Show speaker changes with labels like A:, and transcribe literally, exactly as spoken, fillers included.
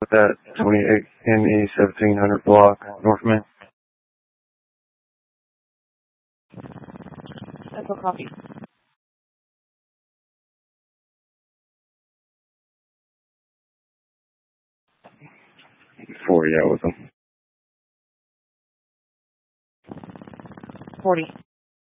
A: With that twenty-eight N E seventeen hundred block, North Main.
B: That's a copy.
A: Four, yeah, with them.
B: Forty.